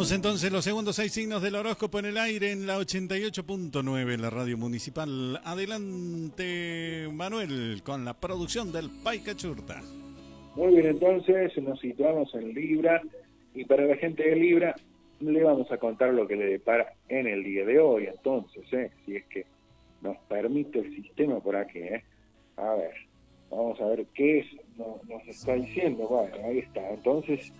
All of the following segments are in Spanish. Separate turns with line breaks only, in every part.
Vamos entonces los segundos 6 signos del horóscopo en el aire en la 88.9, la radio municipal. Adelante, Manuel, con la producción del Paica Churta.
Muy bien, entonces nos situamos en Libra y para la gente de Libra le vamos a contar lo que le depara en el día de hoy. Entonces, si es que nos permite el sistema por aquí, a ver, vamos a ver qué nos está diciendo. Bueno, ahí está. Entonces,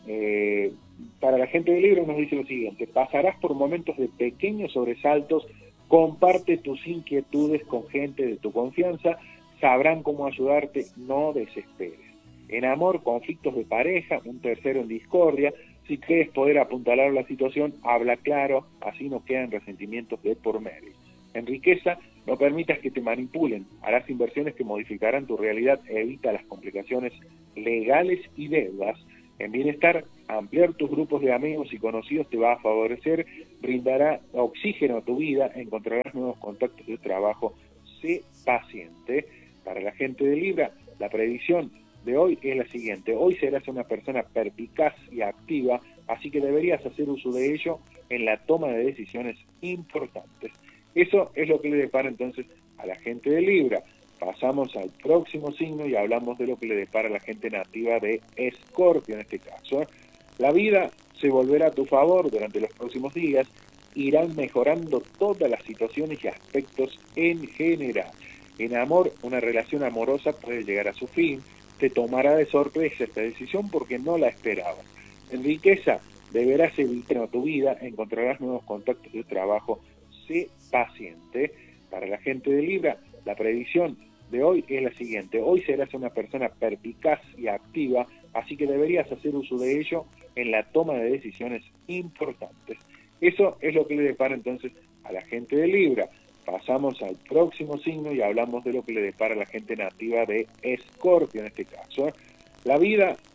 para la gente de Libra nos dice lo siguiente: pasarás por momentos de pequeños sobresaltos, comparte tus inquietudes con gente de tu confianza, sabrán cómo ayudarte, no desesperes. En amor, conflictos de pareja, un tercero en discordia. Si crees poder apuntalar la situación, habla claro, así no quedan resentimientos de por medio. En riqueza, no permitas que te manipulen, harás inversiones que modificarán tu realidad, evita las complicaciones legales y deudas. En bienestar, ampliar tus grupos de amigos y conocidos te va a favorecer, brindará oxígeno a tu vida, encontrarás nuevos contactos de trabajo, sé paciente. Para la gente de Libra, la predicción de hoy es la siguiente: hoy serás una persona perspicaz y activa, así que deberías hacer uso de ello en la toma de decisiones importantes. Eso es lo que le depara entonces a la gente de Libra. Pasamos al próximo signo y hablamos de lo que le depara a la gente nativa de Escorpio en este caso. La vida se volverá a tu favor durante los próximos días, irán mejorando todas las situaciones y aspectos en general. En amor, una relación amorosa puede llegar a su fin, te tomará de sorpresa esta decisión porque no la esperabas. En riqueza, deberás evitar tu vida, encontrarás nuevos contactos de trabajo, sé paciente. Para la gente de Libra, la predicción de hoy es la siguiente: hoy serás una persona perspicaz y activa, así que deberías hacer uso de ello en la toma de decisiones importantes. Eso es lo que le depara entonces a la gente de Libra. Pasamos al próximo signo y hablamos de lo que le depara a la gente nativa de Escorpio en este caso. La vida